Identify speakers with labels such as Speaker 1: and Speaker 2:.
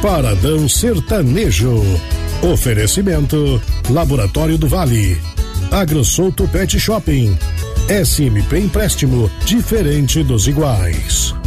Speaker 1: Paradão Sertanejo. Oferecimento Laboratório do Vale, AgroSouto Pet Shopping, SMP Empréstimo, diferente dos iguais.